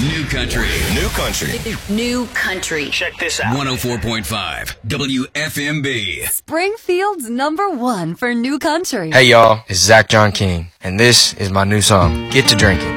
New country. New country. New country. Check this out. 104.5 WFMB. Springfield's #1 for new country. Hey y'all, it's Zach John King, and this is my new song, Get to Drinking.